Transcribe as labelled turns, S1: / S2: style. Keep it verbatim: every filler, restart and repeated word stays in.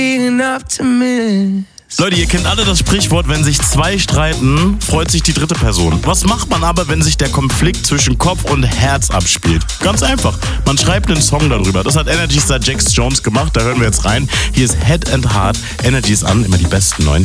S1: Leute, ihr kennt alle das Sprichwort, wenn sich zwei streiten, freut sich die dritte Person. Was macht man aber, wenn sich der Konflikt zwischen Kopf und Herz abspielt? Ganz einfach. Man schreibt einen Song darüber. Das hat Energy Star Jax Jones gemacht. Da hören wir jetzt rein. Hier ist Head and Heart. Energy ist an, immer die besten neuen.